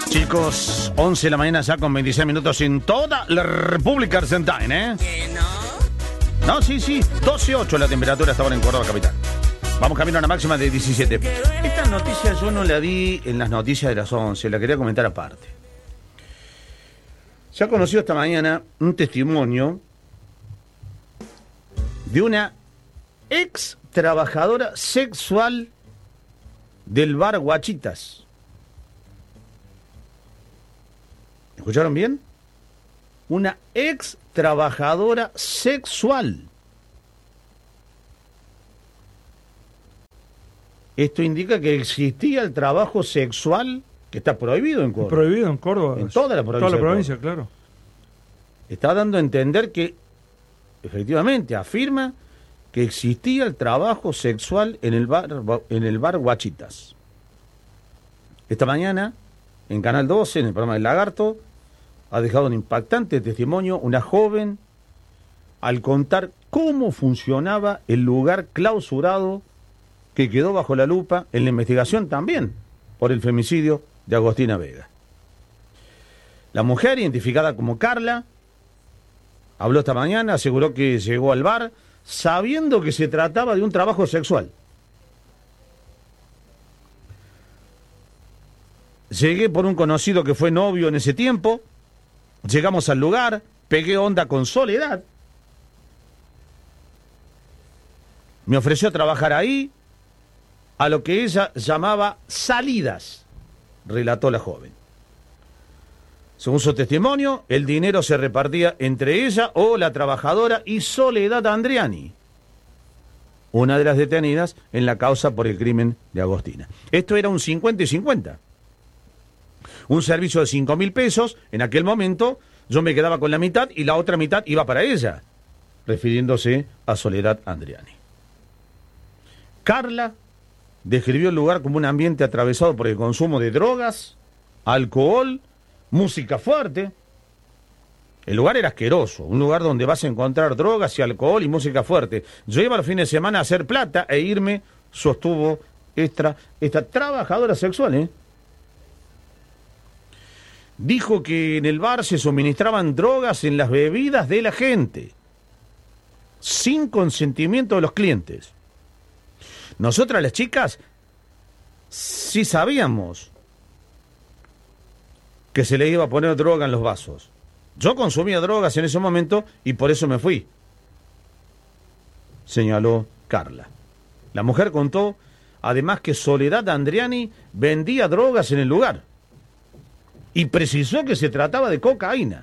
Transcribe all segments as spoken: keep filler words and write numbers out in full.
Chicos, once de la mañana ya con veintiséis minutos en toda la República Argentina, ¿eh? ¿Que no? No, sí, sí, doce ocho la temperatura hasta ahora en Córdoba capital. Vamos camino a una máxima de diecisiete. Esta noticia yo no la di en las noticias de las once, la quería comentar aparte. Se ha conocido esta mañana un testimonio de una ex trabajadora sexual del bar Guachitas. ¿Escucharon bien? Una ex trabajadora sexual. Esto indica que existía el trabajo sexual que está prohibido en Córdoba. Prohibido en Córdoba. En toda la provincia. Toda la de provincia, Córdoba. claro. Está dando a entender que, efectivamente, afirma que existía el trabajo sexual en el bar, en el bar Guachitas. Esta mañana, en Canal doce, en el programa del Lagarto, ha dejado un impactante testimonio una joven al contar cómo funcionaba el lugar clausurado que quedó bajo la lupa en la investigación también por el femicidio de Agostina Vega. La mujer, identificada como Carla, habló esta mañana, aseguró que llegó al bar sabiendo que se trataba de un trabajo sexual. Llegué por un conocido que fue novio en ese tiempo. Llegamos al lugar, pegué onda con Soledad. Me ofreció trabajar ahí, a lo que ella llamaba salidas, relató la joven. Según su testimonio, el dinero se repartía entre ella o la trabajadora y Soledad Andriani, una de las detenidas en la causa por el crimen de Agostina. Esto era un cincuenta y cincuenta. Un servicio de cinco mil pesos, en aquel momento yo me quedaba con la mitad y la otra mitad iba para ella, refiriéndose a Soledad Andriani. Carla describió el lugar como un ambiente atravesado por el consumo de drogas, alcohol, música fuerte. El lugar era asqueroso, un lugar donde vas a encontrar drogas y alcohol y música fuerte. Yo iba los fines de semana a hacer plata e irme, sostuvo esta, esta trabajadora sexual, ¿eh? Dijo que en el bar se suministraban drogas en las bebidas de la gente, sin consentimiento de los clientes. Nosotras las chicas sí sabíamos que se le iba a poner droga en los vasos. Yo consumía drogas en ese momento y por eso me fui, señaló Carla. La mujer contó además que Soledad Andriani vendía drogas en el lugar y precisó que se trataba de cocaína.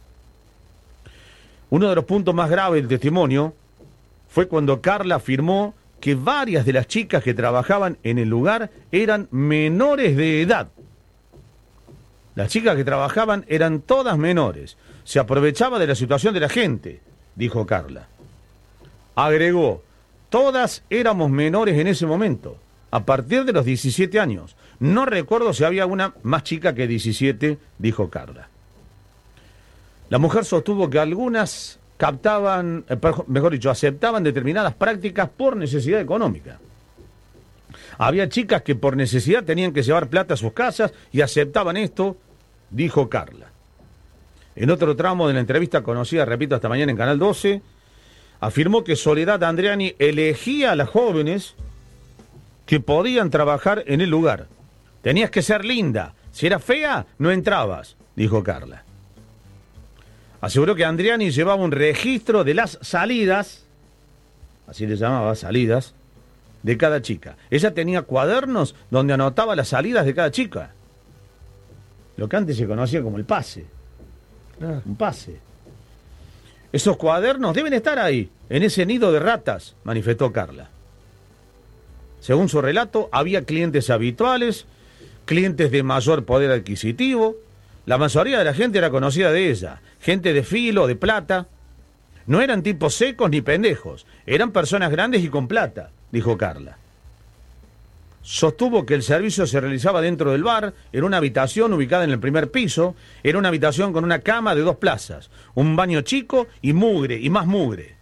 Uno de los puntos más graves del testimonio fue cuando Carla afirmó que varias de las chicas que trabajaban en el lugar eran menores de edad. Las chicas que trabajaban eran todas menores. Se aprovechaba de la situación de la gente, dijo Carla. Agregó, todas éramos menores en ese momento, a partir de los diecisiete años. No recuerdo si había una más chica que diecisiete, dijo Carla. La mujer sostuvo que algunas captaban, eh, mejor dicho, aceptaban determinadas prácticas por necesidad económica. Había chicas que por necesidad tenían que llevar plata a sus casas y aceptaban esto, dijo Carla. En otro tramo de la entrevista conocida, repito, esta mañana en Canal doce, afirmó que Soledad Andriani elegía a las jóvenes que podían trabajar en el lugar. Tenías que ser linda. Si eras fea, no entrabas, dijo Carla. Aseguró que Andriani llevaba un registro de las salidas, así le llamaba, salidas, de cada chica. Ella tenía cuadernos donde anotaba las salidas de cada chica. Lo que antes se conocía como el pase. Ah. Un pase. Esos cuadernos deben estar ahí, en ese nido de ratas, manifestó Carla. Según su relato, había clientes habituales, clientes de mayor poder adquisitivo. La mayoría de la gente era conocida de ella, gente de filo, de plata. No eran tipos secos ni pendejos, eran personas grandes y con plata, dijo Carla. Sostuvo que el servicio se realizaba dentro del bar, en una habitación ubicada en el primer piso. Era una habitación con una cama de dos plazas, un baño chico y mugre, y más mugre.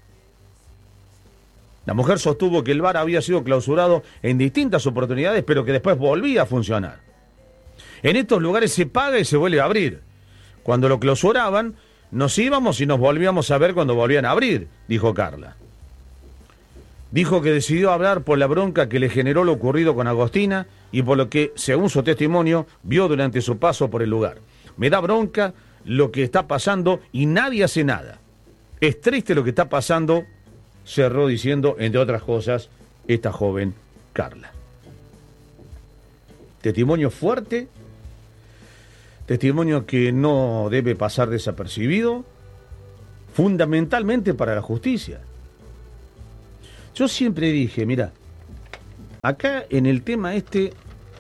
La mujer sostuvo que el bar había sido clausurado en distintas oportunidades, pero que después volvía a funcionar. En estos lugares se paga y se vuelve a abrir. Cuando lo clausuraban, nos íbamos y nos volvíamos a ver cuando volvían a abrir, dijo Carla. Dijo que decidió hablar por la bronca que le generó lo ocurrido con Agostina y por lo que, según su testimonio, vio durante su paso por el lugar. Me da bronca lo que está pasando y nadie hace nada. Es triste lo que está pasando, cerró diciendo, entre otras cosas, esta joven Carla. Testimonio fuerte, testimonio que no debe pasar desapercibido, fundamentalmente para la justicia. Yo siempre dije, mira, acá en el tema este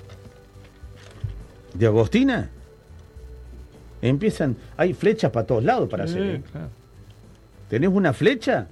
de Agostina, empiezan, hay flechas para todos lados para Sí, hacer. ¿eh? claro. ¿Tenés una flecha?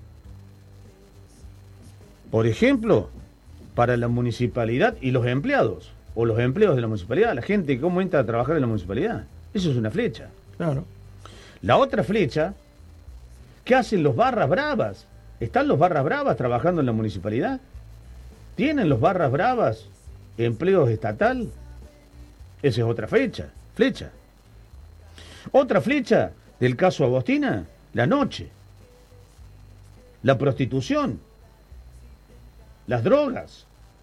Por ejemplo, para la municipalidad y los empleados, o los empleos de la municipalidad, la gente, cómo entra a trabajar en la municipalidad. Eso es una flecha. Claro. La otra flecha, ¿qué hacen los barras bravas? ¿Están los barras bravas trabajando en la municipalidad? ¿Tienen los barras bravas empleos estatal? Esa es otra flecha, flecha. Otra flecha del caso Agostina, la noche, la prostitución, las drogas.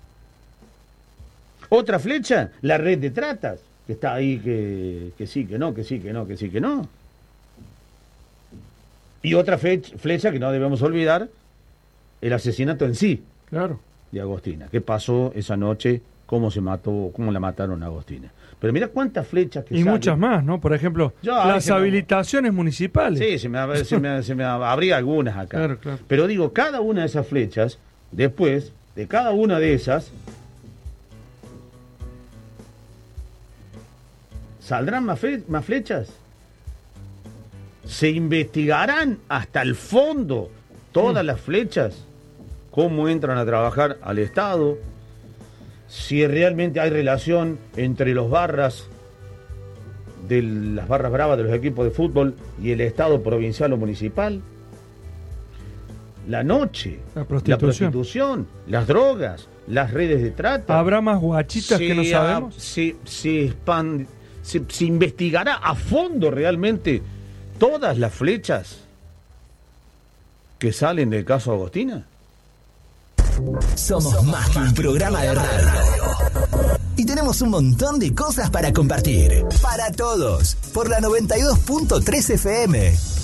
Otra flecha, la red de tratas, que está ahí que, que sí, que no, que sí, que no, que sí, que no. Y otra flecha, flecha que no debemos olvidar, el asesinato en sí Claro. de Agostina. ¿Qué pasó esa noche? ¿Cómo se mató? ¿Cómo la mataron a Agostina? Pero mira cuántas flechas que Y salen. muchas más, ¿no? Por ejemplo, Yo, a ver, las se me- habilitaciones municipales. Sí, se me, se me, se me habría algunas acá. Claro, claro. Pero digo, cada una de esas flechas, después de cada una de esas, ¿saldrán más, fle- más flechas? ¿Se investigarán hasta el fondo todas las flechas? ¿Cómo entran a trabajar al Estado? Si realmente hay relación entre los barras de las barras bravas de los equipos de fútbol y el Estado provincial o municipal. La noche, La prostitución. prostitución, las drogas, las redes de trata. ¿Habrá más guachitas que no Se, sabemos? ah, Se, se, expand- se- se investigará a fondo realmente todas las flechas que salen del caso Agostina. Somos más que un programa de radio. Y tenemos un montón de cosas para compartir. Para todos. Por la noventa y dos punto tres F M.